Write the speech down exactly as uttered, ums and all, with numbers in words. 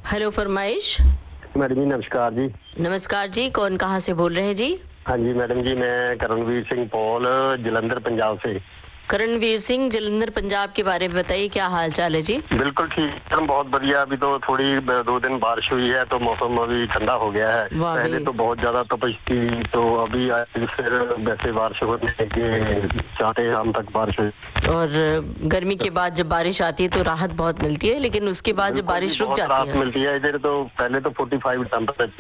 Hello फरमाइश। Madam जी नमस्कार जी। नमस्कार जी, कौन कहाँ से बोल रहे हैं जी? हाँ जी मैडम जी, मैं करणवीर सिंह पॉल जलंधर पंजाब से। करणवीर सिंह जलंधर पंजाब के बारे में बताइए, क्या हाल चाल है जी? बिल्कुल ठीक है, बहुत बढ़िया। अभी तो थोड़ी दो दिन बारिश हुई है तो मौसम अभी ठंडा हो गया है। वाह पहले भाई। तो बहुत ज्यादा तपश थी, तो अभी आज फिर वैसे बारिश होने के चाहते शाम तक बारिश हुई। और गर्मी के बाद जब बारिश आती है तो राहत बहुत मिलती है, लेकिन उसके बाद जब बिल्कुल जी, बारिश रुक बहुत जाती राहत है मिलती है। इधर तो पहले तो फोर्टी फाइव टेम्परेचर